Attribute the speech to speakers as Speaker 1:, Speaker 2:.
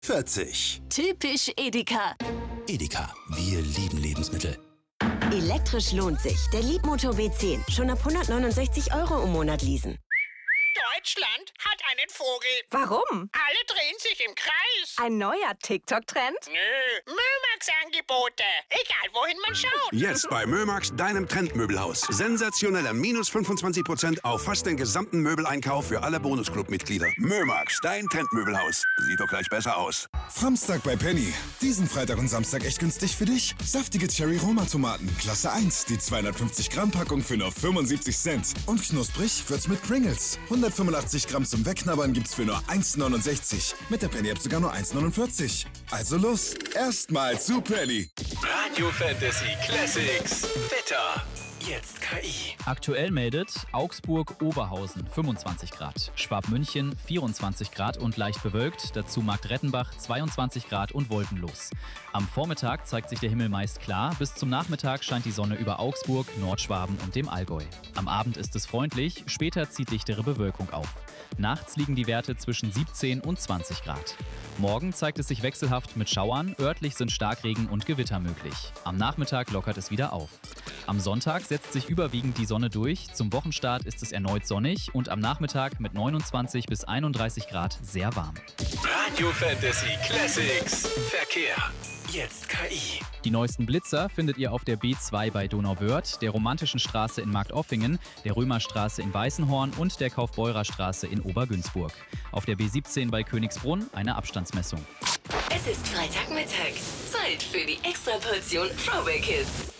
Speaker 1: 40.
Speaker 2: Typisch Edeka.
Speaker 1: Edeka, wir lieben Lebensmittel.
Speaker 3: Elektrisch lohnt sich. Der Leapmotor B10. Schon ab 169 € im Monat leasen.
Speaker 4: Deutschland hat einen Vogel.
Speaker 5: Warum?
Speaker 4: Alle drehen sich im Kreis.
Speaker 5: Ein neuer TikTok-Trend?
Speaker 4: Nö, Mömax-Angebote. Egal, wohin man schaut.
Speaker 6: Jetzt bei Mömax, deinem Trendmöbelhaus. Sensationelle minus 25% auf fast den gesamten Möbeleinkauf für alle Bonusclub-Mitglieder. Mömax, dein Trendmöbelhaus. Sieht doch gleich besser aus.
Speaker 7: Samstag bei Penny. Diesen Freitag und Samstag echt günstig für dich. Saftige Cherry-Roma-Tomaten, Klasse 1. Die 250-Gramm-Packung für nur 75 Cent. Und knusprig wird's mit Pringles. 185 Gramm zum Wegknabbern gibt's für nur 1,69. Mit der Penny-App sogar nur 1,49. Also los, erstmal zu Penny.
Speaker 1: Radio Fantasy Classics. Wetter. Jetzt KI.
Speaker 8: Aktuell meldet Augsburg-Oberhausen 25 Grad, Schwabmünchen 24 Grad und leicht bewölkt, dazu Marktrettenbach 22 Grad und wolkenlos. Am Vormittag zeigt sich der Himmel meist klar, bis zum Nachmittag scheint die Sonne über Augsburg, Nordschwaben und dem Allgäu. Am Abend ist es freundlich, später zieht dichtere Bewölkung auf. Nachts liegen die Werte zwischen 17 und 20 Grad. Morgen zeigt es sich wechselhaft mit Schauern, örtlich sind Starkregen und Gewitter möglich. Am Nachmittag lockert es wieder auf. Am Sonntag setzt sich überwiegend die Sonne durch, zum Wochenstart ist es erneut sonnig und am Nachmittag mit 29 bis 31 Grad sehr warm.
Speaker 1: Radio Fantasy Classics. Verkehr. Jetzt KI.
Speaker 8: Die neuesten Blitzer findet ihr auf der B2 bei Donauwörth, der Romantischen Straße in Marktoffingen, der Römerstraße in Weißenhorn und der Kaufbeurer Straße in Obergünzburg. Auf der B17 bei Königsbrunn eine Abstandsmessung.
Speaker 2: Es ist Freitagmittag. Zeit für die Extraportion Throwback Hits.